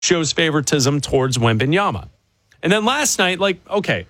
shows favoritism towards Wembanyama. And then last night, okay,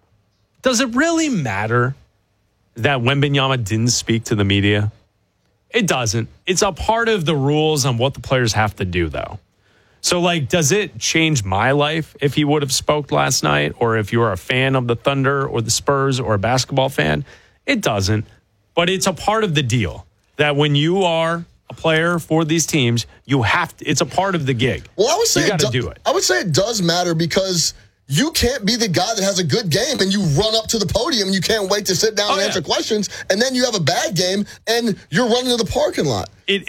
does it really matter that Wembanyama didn't speak to the media? It doesn't. It's a part of the rules on what the players have to do, though. So, does it change my life if he would have spoke last night, or if you're a fan of the Thunder or the Spurs or a basketball fan? It doesn't. But it's a part of the deal that when you are a player for these teams, you have to. It's a part of the gig. Well, I would say you got to do it. I would say it does matter because you can't be the guy that has a good game and you run up to the podium and you can't wait to sit down and answer questions, and then you have a bad game and you're running to the parking lot.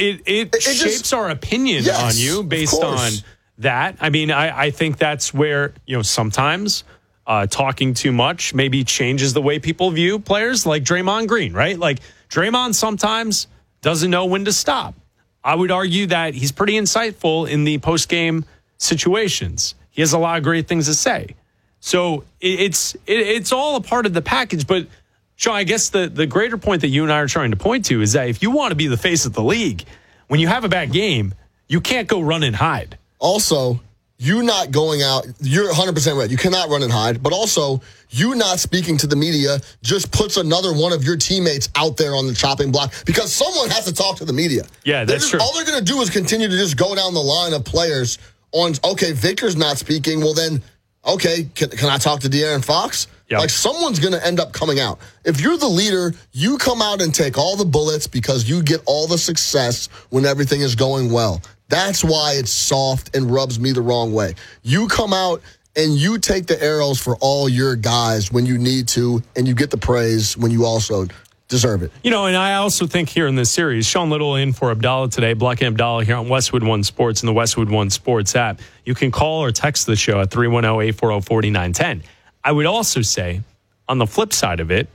It shapes our opinion on you based on that. I mean, I think that's where, sometimes talking too much maybe changes the way people view players like Draymond Green, right? Draymond sometimes doesn't know when to stop. I would argue that he's pretty insightful in the post-game situations. He has a lot of great things to say. So it's all a part of the package. But, Sean, I guess the greater point that you and I are trying to point to is that if you want to be the face of the league, when you have a bad game, you can't go run and hide. Also, you not going out, you're 100% right. You cannot run and hide. But also, you not speaking to the media just puts another one of your teammates out there on the chopping block because someone has to talk to the media. Yeah, that's true. All they're going to do is continue to just go down the line of players on, okay, Victor's not speaking. Well, then, okay, can I talk to De'Aaron Fox? Yep. Someone's going to end up coming out. If you're the leader, you come out and take all the bullets because you get all the success when everything is going well. That's why it's soft and rubs me the wrong way. You come out and you take the arrows for all your guys when you need to, and you get the praise when you also deserve it. And I also think here in this series, Sean Little in for Abdallah today, Black and Abdallah here on Westwood One Sports and the Westwood One Sports app. You can call or text the show at 310-840-4910. I would also say, on the flip side of it,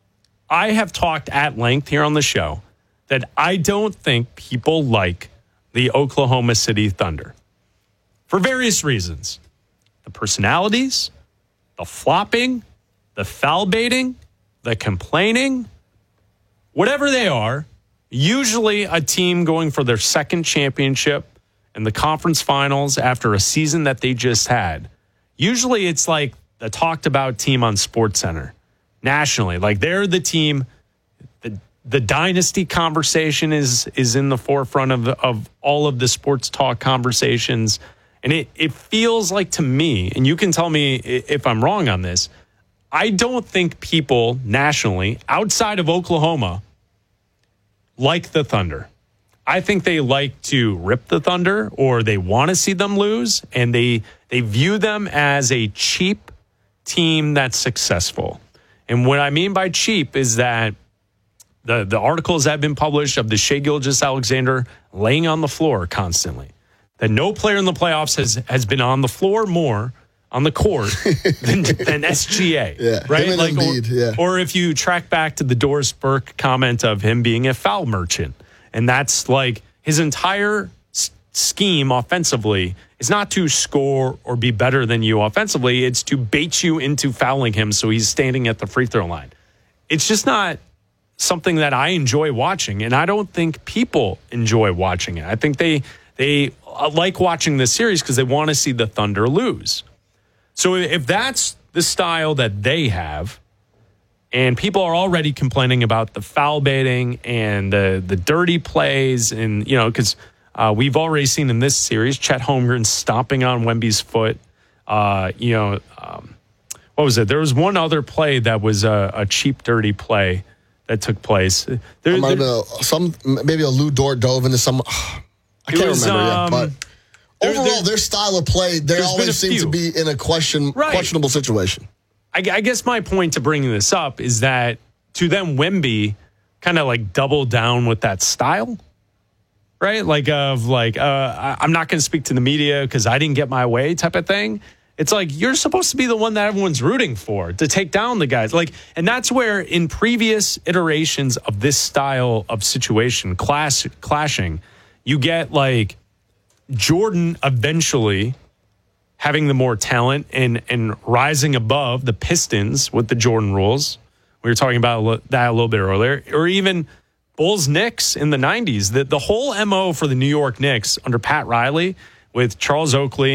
I have talked at length here on the show that I don't think people like the Oklahoma City Thunder for various reasons. The personalities, the flopping, the foul baiting, the complaining, whatever they are, usually a team going for their second championship in the conference finals after a season that they just had. Usually it's like the talked about team on SportsCenter nationally. They're the team. The dynasty conversation is in the forefront of all of the sports talk conversations. And it feels like to me, and you can tell me if I'm wrong on this, I don't think people nationally outside of Oklahoma like the Thunder. I think they like to rip the Thunder, or they want to see them lose, and they view them as a cheap team that's successful. And what I mean by cheap is that the articles that have been published of the Shai Gilgeous-Alexander laying on the floor constantly, that no player in the playoffs has been on the floor more on the court than SGA. Yeah, right? Or if you track back to the Doris Burke comment of him being a foul merchant, and that's his entire scheme offensively is not to score or be better than you offensively. It's to bait you into fouling him so he's standing at the free throw line. It's just not something that I enjoy watching, and I don't think people enjoy watching it. I think they like watching this series because they want to see the Thunder lose. So if that's the style that they have, and people are already complaining about the foul baiting and the dirty plays, and because we've already seen in this series Chet Holmgren stomping on Wemby's foot. What was it? There was one other play that was a cheap, dirty play that took place. Maybe a Lou Dort dove into some. I can't remember yet, but overall, their style of play, they always seem to be in a questionable situation. I guess my point to bringing this up is that to them, Wemby kind of doubled down with that style, right? I'm not going to speak to the media because I didn't get my way type of thing. It's you're supposed to be the one that everyone's rooting for to take down the guys. And that's where in previous iterations of this style of situation clashing, you get Jordan eventually having the more talent and rising above the Pistons with the Jordan rules. We were talking about that a little bit earlier. Or even Bulls Knicks in the 90s. The whole MO for the New York Knicks under Pat Riley with Charles Oakley